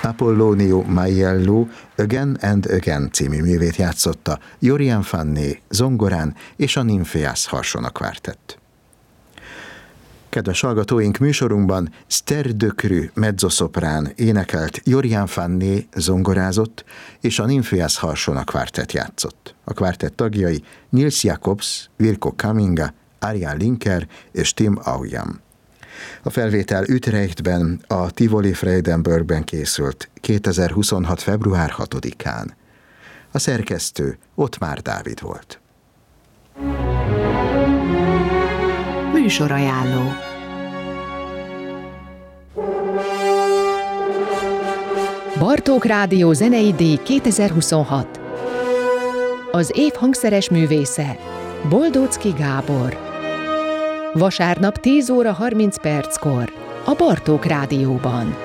Apollonio Maiello Again and Again című művét játszotta Jorian Fanné zongorán és a Nymphéas harsona kvártett. Kedves hallgatóink, műsorunkban Ster de Cru mezzoszoprán énekelt, Jorian Fanné zongorázott, és a Nymphéas harsona kvártett játszott. A kvártett tagjai Nils Jacobs, Wilco Kaminga, Arjan Linker és Tim Aujam. A felvétel Utrechtben, a Tivoli Freidenbergben készült 2026. február 6-án. A szerkesztő Ottmár Dávid volt. Műsorajánló. Bartók Rádió zenei díj 2026. Az év hangszeres művésze Boldóczky Gábor. Vasárnap 10 óra 30 perckor a Bartók Rádióban.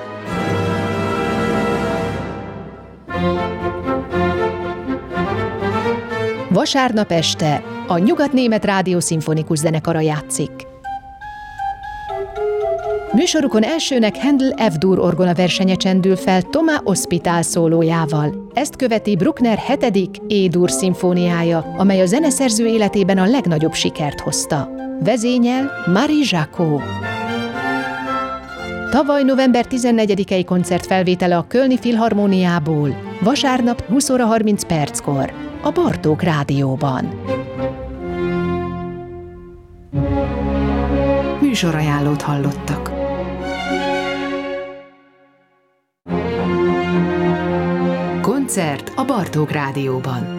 Vasárnap este a Nyugat-Német Rádió Szimfonikus Zenekara játszik. Műsorukon elsőnek Händel F-dur orgona versenye csendül fel Thomas Hospital szólójával. Ezt követi Bruckner 7. E-dur szimfóniája, amely a zeneszerző életében a legnagyobb sikert hozta. Vezényel Marie Jacquot. Tavaly november 14-i koncertfelvétele a Kölni Filharmóniából, vasárnap 20 óra 30 perckor a Bartók Rádióban. Műsorajánlót hallottak. Koncert a Bartók Rádióban.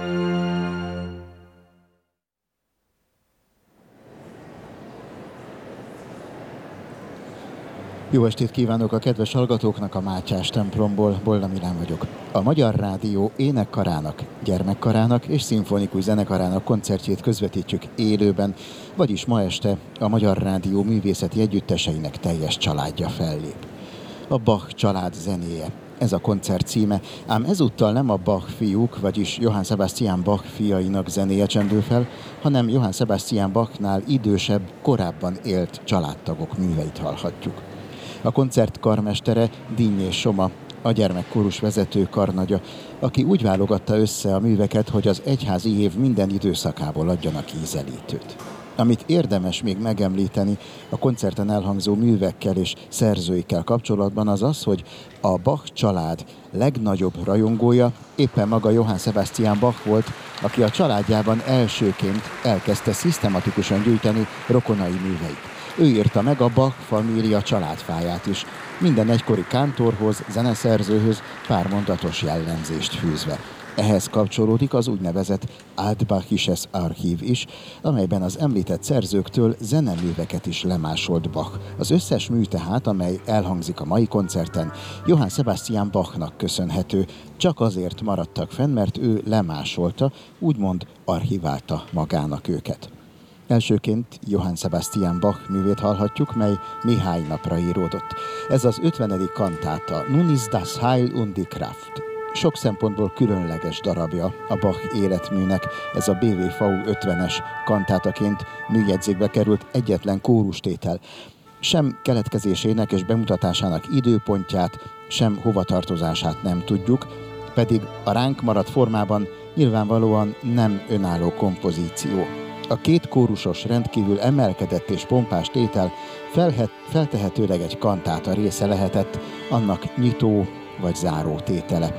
Jó estét kívánok a kedves hallgatóknak a Mátyás templomból, Bolla Milán vagyok. A Magyar Rádió énekkarának, gyermekkarának és szimfonikus zenekarának koncertjét közvetítjük élőben, vagyis ma este a Magyar Rádió művészeti együtteseinek teljes családja fellép. A Bach család zenéje. Ez a koncert címe, ám ezúttal nem a Bach fiúk, vagyis Johann Sebastian Bach fiainak zenéje csendül fel, hanem Johann Sebastian Bachnál idősebb, korábban élt családtagok műveit hallhatjuk. A koncert karmestere Dinnyés Soma, a gyermekkórus vezető karnagya, aki úgy válogatta össze a műveket, hogy az egyházi év minden időszakából adjanak ízelítőt. Amit érdemes még megemlíteni a koncerten elhangzó művekkel és szerzőikkel kapcsolatban az az, hogy a Bach család legnagyobb rajongója éppen maga Johann Sebastian Bach volt, aki a családjában elsőként elkezdte szisztematikusan gyűjteni rokonai műveit. Ő írta meg a Bach família családfáját is, minden egykori kántorhoz, zeneszerzőhöz pár mondatos jellemzést fűzve. Ehhez kapcsolódik az úgynevezett Altbachisches Archív is, amelyben az említett szerzőktől zeneműveket is lemásolt Bach. Az összes mű tehát, amely elhangzik a mai koncerten, Johann Sebastian Bachnak köszönhető, csak azért maradtak fenn, mert ő lemásolta, úgymond archiválta magának őket. Elsőként Johann Sebastian Bach művét hallhatjuk, mely Mihály napra íródott. Ez az 50. kantáta, Nun ist das Heil und die Kraft. Sok szempontból különleges darabja a Bach életműnek. Ez a BWV 50-es kantátaként műjegyzékbe került egyetlen kórustétel. Sem keletkezésének és bemutatásának időpontját, sem hovatartozását nem tudjuk, pedig a ránk maradt formában nyilvánvalóan nem önálló kompozíció. A két kórusos, rendkívül emelkedett és pompás tétel feltehetőleg egy kantáta része lehetett, annak nyitó vagy záró tétele.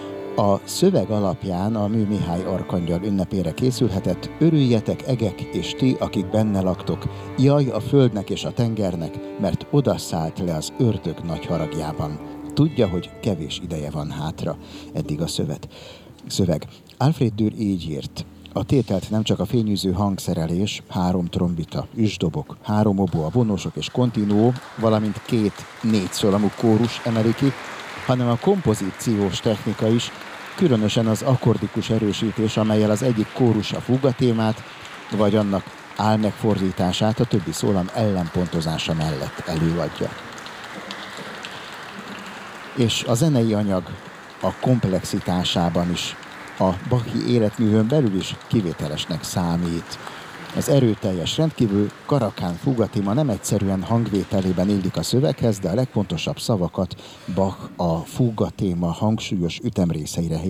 A szöveg alapján a mű Mihály arkangyal ünnepére készülhetett: örüljetek egek és ti, akik benne laktok, jaj a földnek és a tengernek, mert odaszállt le az ördög nagy haragjában. Tudja, hogy kevés ideje van hátra. Eddig a szöveg. Alfred Dürr így írt: a tételt nem csak a fényűző hangszerelés, 3 trombita, üsdobok, 3 oboa, vonosok és continuó, valamint 2 négyszólamú kórus emeli ki, hanem a kompozíciós technika is, különösen az akkordikus erősítés, amellyel az egyik kórus a fugatémát, vagy annak álmegfordítását a többi szólam ellenpontozása mellett előadja. És a zenei anyag a komplexitásában is a Bachi életművön belül is kivételesnek számít. Az erőteljes, rendkívül karakán fugatéma nem egyszerűen hangvételében illik a szöveghez, de a legfontosabb szavakat Bach a fugatéma hangsúlyos ütemrészeire